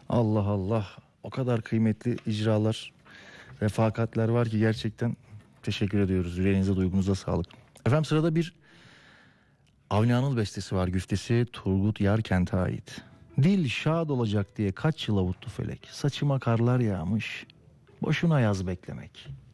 Allah Allah. O kadar kıymetli icralar, refakatler var ki gerçekten teşekkür ediyoruz. Yüreğinize, duygunuza sağlık. Efendim sırada bir Avni Anıl bestesi var. Güftesi Turgut Yarkent'e ait. Dil şad olacak diye kaç yıl avuttu felek. Saçıma karlar yağmış. Boşuna yaz beklemek.